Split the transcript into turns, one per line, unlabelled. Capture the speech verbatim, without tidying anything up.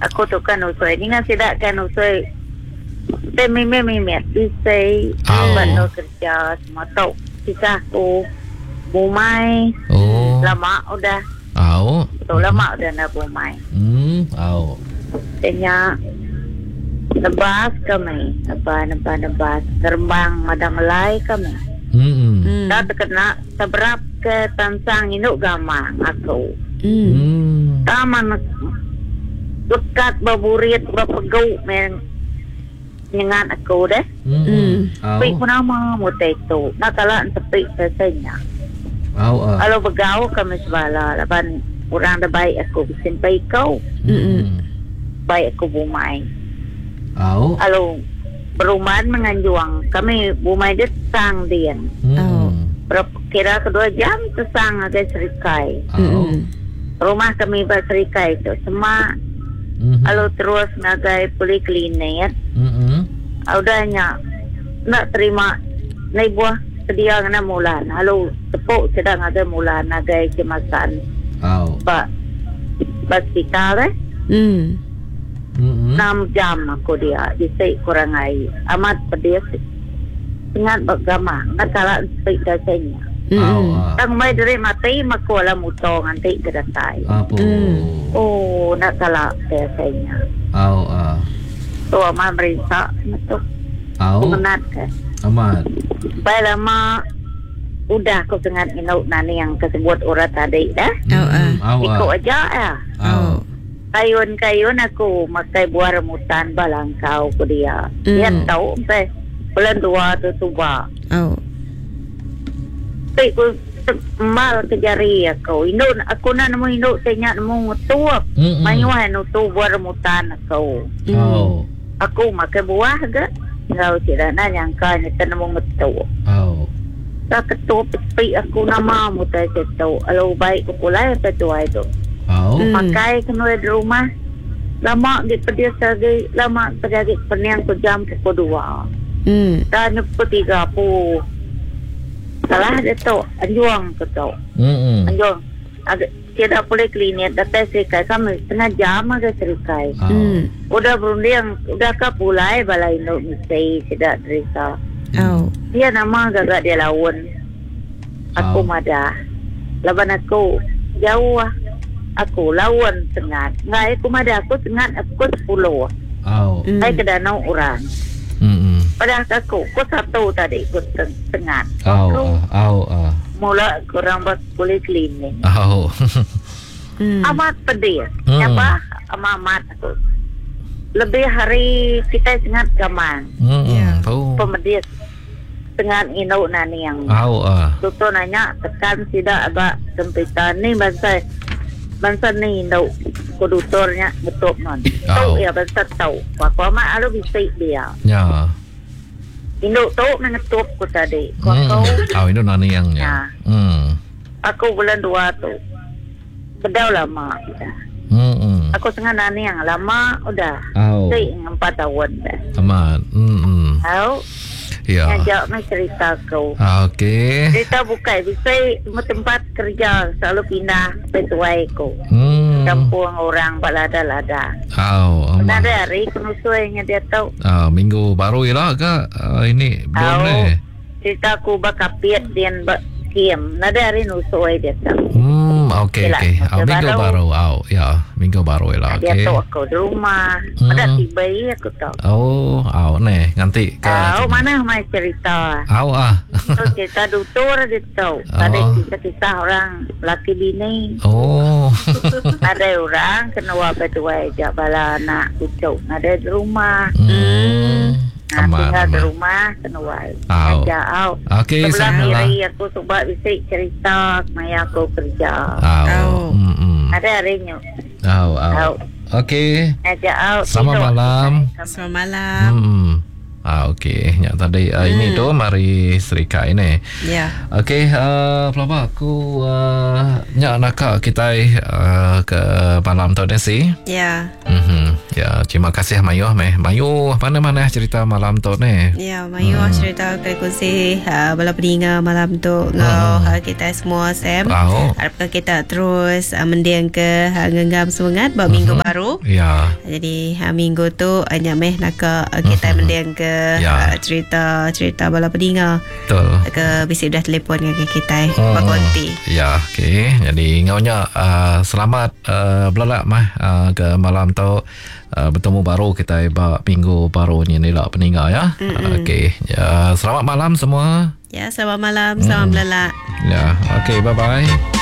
Aku tu kan usai. Dengan tidak kan usai. Temi-memi-met. Bisa.
Oh.
Bantu kerja. Semua tau. Kisah aku. Bumai.
Oh.
Lama udah.
Oh.
Betul lama udah nak bumai.
Hmm. Oh.
Tanya. Nebas kami. Nebas, nebas, nebas. Terbang madam melai kami.
Hmm.
Hmm.
Dah terkena. Seberap ke tansang induk gamang aku.
Hmm.
Hmm.
Taman lekat berburit berpegau men nyengat aku deh.
Hmm.
Tapi
Oh.
pun nama mutai tu. Nak kalah tepi rasanya.
Oh. Oh.
Kalau bergaul kami sebala. Lapan orang dah baik aku bersimpai kau.
Hmm.
Baik aku bumai.
Oh.
Kalau perumahan menganjuang. Kami bumai dia sang dia.
Oh.
Hmm.
Kira kedua jam tersang agak serikai.
Oh.
Hmm.
Rumah kami berserikai tu. Semak.
Hmm.
Kalau terus nagai poliklinik.
Hmm.
Audanya nak terima nai buah sedia ngana mulan. Halo tepuk sedang ada mulan nagai kemasan.
Oh.
Ba hospital eh.
Hmm.
Hmm.
enam jam aku dia disai kurang air. Amat pedih. Ingat bergama. Nak kalah sepik dasanya.
Oh.
Tang mai dari mati makuala mutong nanti kedatai.
Apa?
Oh nak kalah dasanya.
Oh. Ah.
Tu amat merisa itu.
Oh.
Mengenat ke.
Amat.
Baik lama udah aku dengar inau nani yang kesebut orang tadi dah.
Oh. Ah.
Oh.
Ikut aja ya.
Oh.
Kayun-kayun aku makai buah remutan balangkau ke dia.
Mm.
Dia tahu sampai bulan dua tu tuba.
Oh.
Tapi aku mal kejari aku. Indo aku nak nemu indo tanya nemu tuap.
Mm-mm.
Mayuan tu buah remutan aku.
Oh.
Aku makai buah ke? Ngau tidak nak nyangka ni nemu ngetu.
Oh.
Tak ketua pepi aku nama mutai setu. Kalau baik aku pulai apa tu itu.
Oh.
Mm.
Pakai kena di rumah. Lama di pedia lagi. Lama terjadi peniang ke jam pukul dua.
Hmm.
Dan pukul tiga puluh. Salah dia tu. Anjuang ke tu.
Mm-mm.
Anjuang. Agak tidak boleh klinik. Datang serikai. Kami setengah jam agak serikai.
Oh.
Hmm.
Udah berunding. Udah ke pulai balai induk mesti tidak derita.
Oh.
Dia nama gagak dia lawan. Aku
Oh.
madah. Laban aku jauh lah. Aku lawan sengat. Ngai aku madah aku sengat aku sepuluh.
Oh.
Hmm.
Saya ke danau orang.
Mm-mm.
Padahal aku, aku satu tadi ikut sengat.
Oh.
Aku
Oh. Oh.
mula kurang buat kulit klinik.
Oh.
Hmm.
Amat pedih.
Hmm.
Apa? Amat aku. Lebih hari kita sengat gaman.
Mm-mm.
Ya.
Oh.
Pemedis. Sengat inau nani yang
Oh. Ah.
tutur nanya tekan tidak agak sempitan ni bangsa bangsa ni inau kudutornya betul non. Tahu
Oh.
ya bangsa tahu. Waktu amat alu bisik dia.
Ya.
Induk tahu mengetup ku tadi. Kau
Hmm.
tahu
Oh, itu nani yang
Ya.
ya. Hmm.
aku bulan dua tu. Bedau lama kita.
Hmm.
Aku setengah nani yang lama udah.
Oh.
Saya empat tahun dah.
Amat. Hmm.
Tahu?
Ya.
Ngajak mai cerita kau.
Okey.
Cerita bukai bisa semua tempat kerja selalu pindah petuai ku.
Hmm.
Kampung orang balada-lada.
Oh,
Pernah
amat.
ada hari kenusuainya dia tahu.
Ah, minggu baru ialah ke? Ah, ini belum
Tahu.
ni.
Cerita aku bakapiat dia bakiem. Nada hari nusuai dia tahu.
Hmm, okey
Yelah,
okey.
masa
Oh, minggu
baru.
baru. Oh, ya, minggu baru ialah.
Dia
Okey.
tahu aku di rumah.
Hmm.
Ada tiba aku tahu.
Oh, oh, ni nanti ke.
Tahu
sini.
mana mai cerita.
Oh, ah.
Tahu cerita doktor dia tahu. Ada
Oh.
kisah-kisah orang laki bini.
Oh.
Ada orang kena wabah tua aja bala anak cucu. Ada di rumah.
Hmm.
Nah,
Aman,
tinggal di
aman.
rumah kena wai.
Au.
Aja au.
Okey,
Sebelah
salah.
kiri aku coba bisa cerita maya aku kerja.
Oh.
Oh.
Hmm. hmm.
Ada harinya.
Oh, oh.
Au.
Okey.
Aja au.
Selamat
tidur.
malam.
Selamat malam.
Hmm. Ah, okey. Yang tadi uh, hmm. ini tu mari Serika ini.
Ya.
Okey, uh, pelaba aku uh, nyak nak kita uh, ke malam tu ni si.
Ya.
Mhm. Ya, terima kasih Mayu meh. Mayu mana-mana cerita malam tu ni.
Ya, Mayu hmm. cerita ke kursi uh, bala peninga malam tu ngau hmm. uh, kita semua Sam.
Oh.
Harapkan kita terus uh, mendiang ke uh, ngenggam semangat buat minggu
Mhm.
baru.
Ya.
Jadi uh, minggu tu uh, nyak meh nak uh, kita
Mhm.
mendiang ke
Ya.
uh, cerita cerita bala peninga.
Betul.
Ke bisik dah telefon dengan kita
Hmm.
berkonti.
Ya, okey. Jadi ngaunya uh, selamat uh, belalak mah uh, ke malam tu uh, bertemu baru kita ba minggu baru ni ni lah peninggal ya. Uh, okey. Ya, selamat malam semua.
Ya, selamat malam, selamat
Hmm.
belalak.
Ya, okey, bye bye.